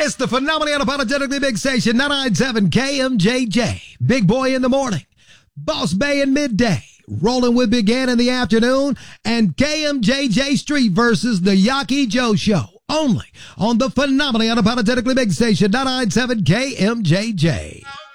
It's the phenomenally unapologetically big station, 997 KMJJ. Big Boy in the morning, Boss Bay in midday, Rolling with Big Ann in the afternoon, and KMJJ Street versus the Yaki Joe Show. Only on the phenomenally unapologetically big station, 997 KMJJ.